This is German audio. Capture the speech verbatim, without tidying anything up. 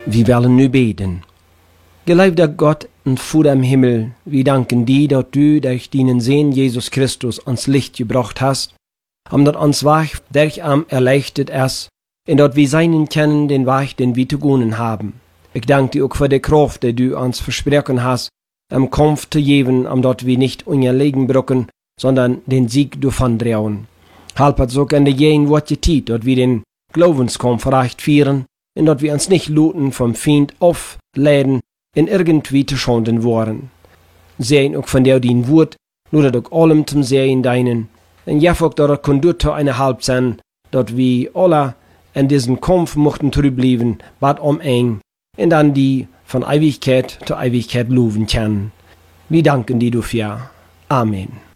Wir wollen nu beten. Geliebter Gott und Vater im Himmel, wir danken dir, dass du durch deinen Sohn Jesus Christus ans Licht gebracht hast, und dass uns Weg durch am erleichtert ist, und dass wir seinen kennen den Weg, den wir zu gehen haben. Ich danke dir auch für die Kraft, die du uns versprochen hast, am Kampf zu geben, um dass wir nicht unser Leben brücken, sondern den Sieg davon trauen. Halb uns auch an der jeden Wort getit, dass wir den Glaubenskampf recht führen, und dass wir uns nicht looten vom Feind aufladen, in irgendwie zu schanden worden. Sehen auch von der dein Wort, nur dass auch allem zum Sehen deinen. Und ja, auch dass das Kondutor eine Halb sein, dass wir alle in diesem Kampf mochten zurückbleiben, bad um eng, und dann die von Ewigkeit zu Ewigkeit loben können. Wir danken dir dafür. Amen.